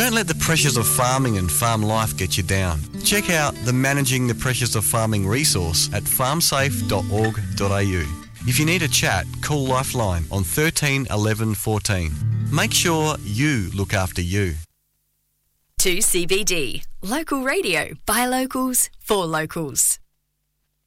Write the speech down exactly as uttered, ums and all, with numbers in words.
Don't let the pressures of farming and farm life get you down. Check out the Managing the Pressures of Farming resource at farm safe dot org dot a u. If you need a chat, call Lifeline on thirteen eleven fourteen. Make sure you look after you. two C B D. Local radio by locals for locals.